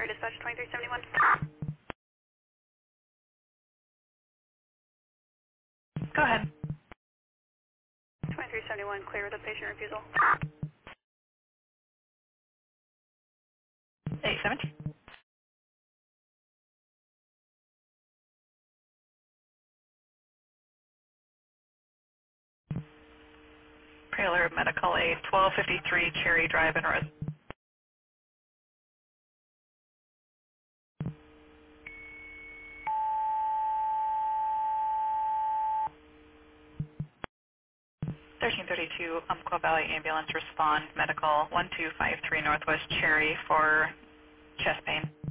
Sorry, dispatch 2371. Go ahead. 2371, clear with a patient refusal. 817. Prealert Medical Aid, 1253 Cherry Drive in Rose. Umpqua Valley Ambulance Respond Medical 1253 Northwest Cherry for chest pain.